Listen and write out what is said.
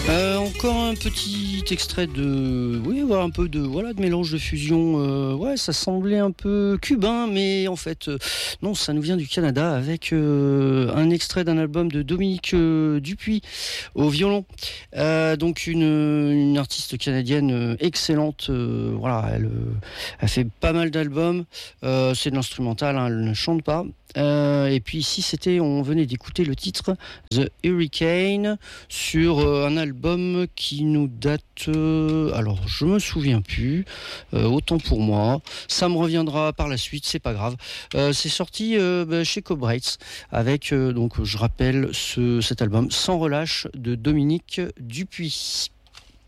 Encore un petit extrait de, oui, voilà, un peu de, voilà, de mélange de fusion. Ouais, ça semblait un peu cubain, mais en fait, non, ça nous vient du Canada avec un extrait d'un album de Dominique Dupuis au violon. Donc une artiste canadienne excellente. Voilà, elle fait pas mal d'albums. C'est de l'instrumental, hein, elle ne chante pas. Et puis ici, on venait d'écouter le titre The Hurricane sur un album qui nous date, alors je me souviens plus, autant pour moi, ça me reviendra par la suite, c'est pas grave. C'est sorti chez Cobrates avec donc je rappelle cet album Sans relâche de Dominique Dupuis.